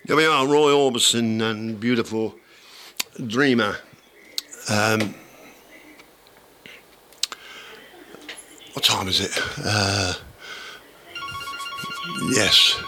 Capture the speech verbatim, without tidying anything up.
There we are, Roy Orbison and beautiful Dreamer. Um, what time is it? Uh, yes.